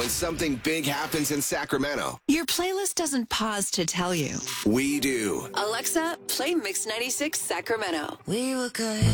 when something big happens in Sacramento. Your playlist doesn't pause to tell you. We do. Alexa, play Mix 96 Sacramento. We were good.